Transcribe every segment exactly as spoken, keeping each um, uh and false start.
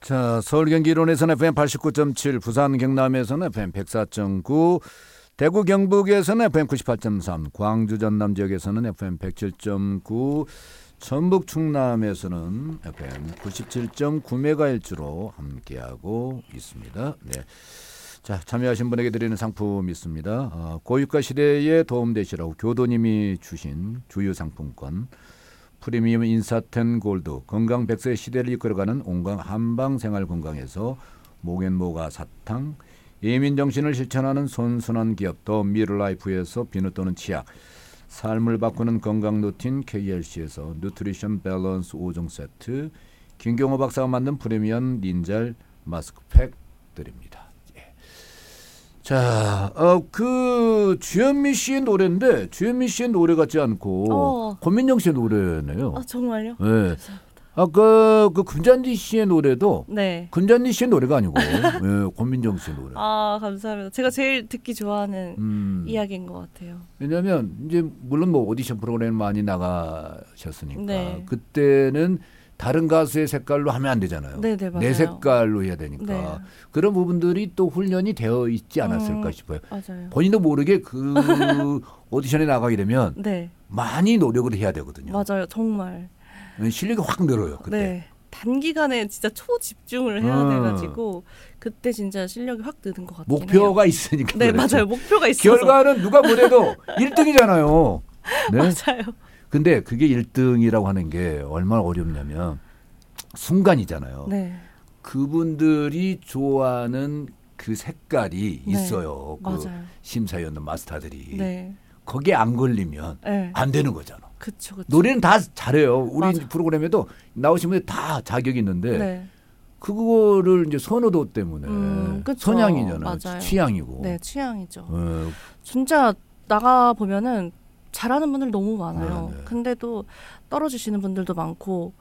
자, 서울 경기 이론에서는 에프엠 팔십구 점 칠, 부산 경남에서는 에프엠 백사 점 구, 대구 경북에서는 에프엠 구십팔 점 삼, 광주 전남 지역에서는 에프엠 백칠 점 구, 전북 충남에서는 에프엠 구십칠 점 구 메가헤르츠로 함께하고 있습니다. 네. 자, 참여하신 분에게 드리는 상품 있습니다. 어, 고유가 시대에 도움되시라고 교도님이 주신 주유상품권, 프리미엄 인사텐 골드, 건강 백세 시대를 이끌어가는 온강 한방 생활 건강에서 목앤모가 사탕, 예민 정신을 실천하는 손순환 기업 더 미르라이프에서 비누 또는 치약, 삶을 바꾸는 건강 루틴 케이엘씨에서 누트리션 밸런스 오 종 세트, 김경호 박사가 만든 프리미엄 닌잘 마스크팩 드립니다. 자, 어, 그 주현미 씨의 노래인데 주현미 씨의 노래 같지 않고 어. 권민정 씨의 노래네요. 아, 정말요? 네. 아까 그 금잔디 씨의 노래도 네. 금잔디 씨의 노래가 아니고 네, 권민정 씨의 노래. 아, 감사합니다. 제가 제일 듣기 좋아하는 음. 이야기인 것 같아요. 왜냐하면 이제 물론 뭐 오디션 프로그램 많이 나가셨으니까 네. 그때는 다른 가수의 색깔로 하면 안 되잖아요. 네네, 맞아요. 내 색깔로 해야 되니까 네. 그런 부분들이 또 훈련이 되어 있지 않았을까 음, 싶어요. 맞아요. 본인도 모르게 그 오디션에 나가게 되면 네. 많이 노력을 해야 되거든요. 맞아요. 정말. 실력이 확 늘어요. 그때. 네. 단기간에 진짜 초집중을 해야 음. 돼가지고 그때 진짜 실력이 확 느는 것 같긴 목표가 해요. 있으니까. 네, 그렇죠. 맞아요. 목표가 있어서. 결과는 누가 보내도 일 등이잖아요. 네? 맞아요. 근데 그게 일 등이라고 하는 게 얼마나 어렵냐면 순간이잖아요. 네. 그분들이 좋아하는 그 색깔이 네. 있어요. 그 맞아요. 심사위원 마스터들이. 네. 거기에 안 걸리면 네. 안 되는 거잖아. 그쵸, 그쵸. 노래는 다 잘해요. 우리 맞아. 프로그램에도 나오신 분들 다 자격이 있는데 네. 그거를 이제 선호도 때문에 음, 그쵸. 선양이잖아요. 맞아요. 취향이고. 네, 취향이죠. 어, 진짜 나가 보면은 잘하는 분들 너무 많아요. 네, 네. 근데도 떨어지시는 분들도 많고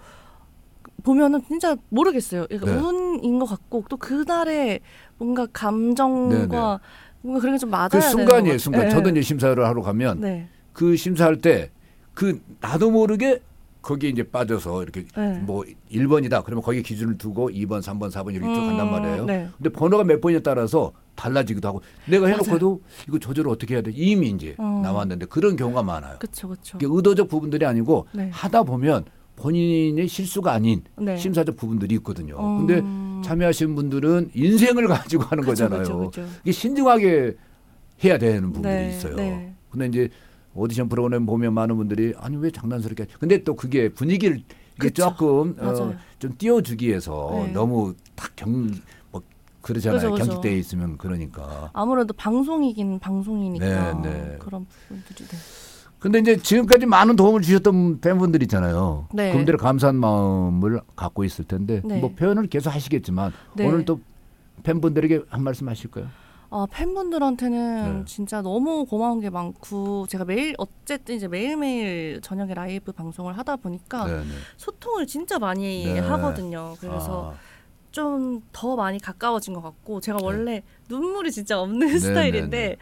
보면은 진짜 모르겠어요. 그러니까 네. 운인 것 같고 또 그날의 뭔가 감정과 네, 네. 뭔가 그런 게 좀 맞아야 그 되는 순간이에요. 것 순간. 같아요. 저도 이제 심사를 하러 가면 네. 그 심사할 때 그 나도 모르게 거기에 이제 빠져서 이렇게 네. 뭐 일 번이다. 그러면 거기에 기준을 두고 이 번, 삼 번, 사 번 이렇게 쭉 음, 간단 말이에요. 네. 근데 번호가 몇 번에 따라서 달라지기도 하고 내가 해놓고도 이거 조절을 어떻게 해야 돼? 이미 이제 음. 나왔는데 그런 경우가 많아요. 그렇죠, 그렇죠. 이게 의도적 부분들이 아니고 네. 하다 보면 본인의 실수가 아닌 네. 심사적 부분들이 있거든요. 음. 근데 참여하신 분들은 인생을 가지고 하는 그쵸, 거잖아요. 그쵸, 그쵸. 이게 신중하게 해야 되는 부분들이 네, 있어요. 네. 근데 이제 오디션 프로그램 보면 많은 분들이 아니 왜 장난스럽게 하지? 근데 또 그게 분위기를 이게 그쵸. 조금 어, 맞아요. 좀 띄워주기 위해서 네. 너무 탁경 뭐 그러잖아요. 그죠, 그죠. 경직돼 있으면 그러니까. 아무래도 방송이긴 방송이니까 네, 네. 그런 부분들이. 네. 근데 이제 지금까지 많은 도움을 주셨던 팬분들 있잖아요. 네. 그분들의 감사한 마음을 갖고 있을 텐데 네. 뭐 표현을 계속 하시겠지만 네. 오늘 또 팬분들에게 한 말씀 하실까요? 아, 팬분들한테는 네. 진짜 너무 고마운 게 많고 제가 매일 어쨌든 이제 매일매일 저녁에 라이브 방송을 하다 보니까 네, 네. 소통을 진짜 많이 네. 하거든요. 그래서 아, 좀 더 많이 가까워진 것 같고 제가 네. 원래 눈물이 진짜 없는 네, 스타일인데 네, 네.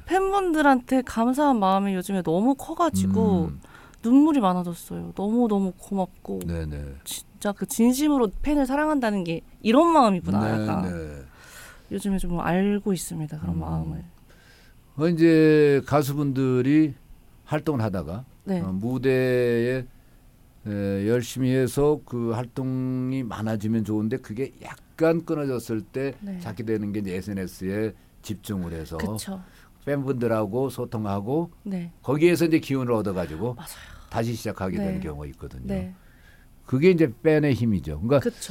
팬분들한테 감사한 마음이 요즘에 너무 커가지고 음, 눈물이 많아졌어요. 너무너무 고맙고 네, 네. 진짜 그 진심으로 팬을 사랑한다는 게 이런 마음이구나. 네, 약간 네. 요즘에 좀 알고 있습니다. 그런 음. 마음을. 어, 이제 가수분들이 활동을 하다가 네. 어, 무대에 에, 열심히 해서 그 활동이 많아지면 좋은데 그게 약간 끊어졌을 때 네. 찾게 되는 게 이제 에스엔에스에 집중을 해서 그렇죠. 팬분들하고 소통하고 네. 거기에서 이제 기운을 얻어가지고 맞아요. 다시 시작하게 네. 되는 경우가 있거든요. 네. 그게 이제 팬의 힘이죠. 그러니까 그렇죠.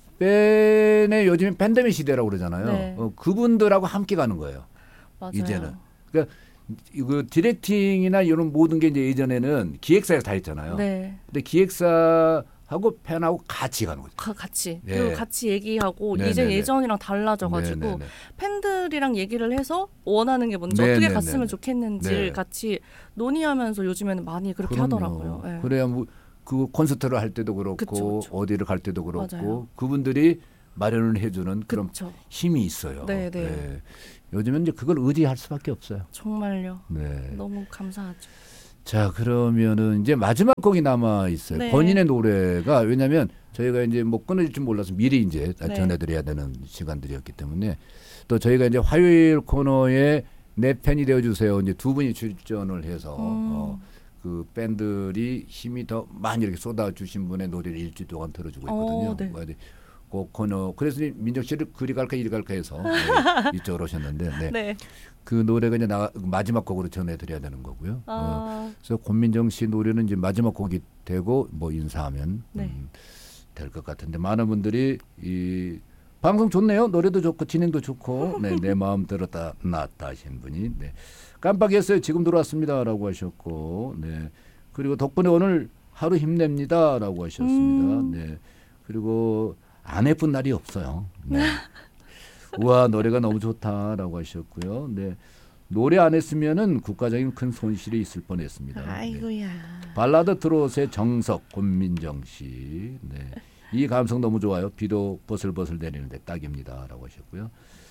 팬의 요즘 팬데믹 시대라고 그러잖아요. 네. 어, 그분들하고 함께 가는 거예요. 맞아요. 이제는. 그러니까 이거 디렉팅이나 이런 모든 게 이제 예전에는 기획사에서 다 했잖아요. 네. 근데 기획사하고 팬하고 같이 가는 거죠. 가, 같이 네. 그리고 같이 얘기하고 네, 이제 네, 네. 예전이랑 달라져가지고 네, 네, 네. 팬들이랑 얘기를 해서 원하는 게 뭔지 네, 어떻게 네, 갔으면 네. 좋겠는지를 네. 같이 논의하면서 요즘에는 많이 그렇게 그럼요. 하더라고요. 네. 그래야 뭐 그 콘서트를 할 때도 그렇고 그쵸, 그쵸. 어디를 갈 때도 그렇고 맞아요. 그분들이 마련을 해주는 그런 그렇죠. 힘이 있어요. 네, 네. 요즘은 이제 그걸 의지할 수밖에 없어요. 정말요. 네. 너무 감사하죠. 자, 그러면은 이제 마지막 곡이 남아 있어요. 네. 본인의 노래가 왜냐하면 저희가 이제 뭐 끊어질 줄 몰라서 미리 이제 네. 전해드려야 되는 시간들이었기 때문에 또 저희가 이제 화요일 코너에 내 팬이 되어주세요. 이제 두 분이 출전을 해서 음. 어, 그 밴들이 힘이 더 많이 이렇게 쏟아주신 분의 노래를 일주일 동안 들어주고 있거든요. 어, 네. 뭐 어디 그 코너 그래서 민정 씨를 그리 갈까 이리 갈까 해서 네, 이쪽으로 오셨는데 네. 네. 그 노래가 이제 나, 마지막 곡으로 전해드려야 되는 거고요. 어, 아, 그래서 권민정 씨 노래는 이제 마지막 곡이 되고 뭐 인사하면 네. 음, 될 것 같은데 많은 분들이 이 방송 좋네요. 노래도 좋고 진행도 좋고 네, 내 마음 들었다 놨다 하신 분이 네. 깜빡했어요. 지금 들어왔습니다라고 하셨고 네. 그리고 덕분에 오늘 하루 힘냅니다라고 하셨습니다. 음. 네. 그리고 안 예쁜 날이 없어요. 네. 우와 노래가 너무 좋다라고 하셨고요. 네. 노래 안 했으면은 국가적인 큰 손실이 있을 뻔했습니다. 네. 아이고야. 발라드 트롯의 정석 권민정 씨. 네. 이 감성 너무 좋아요. 비도 버슬버슬 내리는데 딱입니다라고 하셨고요.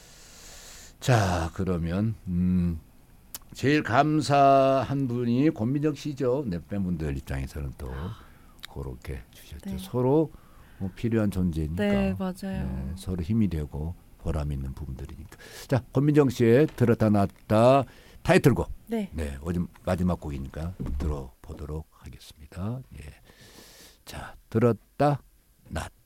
자 그러면 음, 제일 감사한 분이 권민정 씨죠. 네, 팬분들 입장에서는 또 그렇게 주셨죠. 네. 서로 뭐 필요한 존재니까 네, 맞아요. 네, 서로 힘이 되고 보람 있는 부분들이니까. 자 권민정 씨의 들었다 놨다 타이틀곡. 네. 네, 어제 마지막 곡이니까 들어보도록 하겠습니다. 예. 자, 들었다 놨다.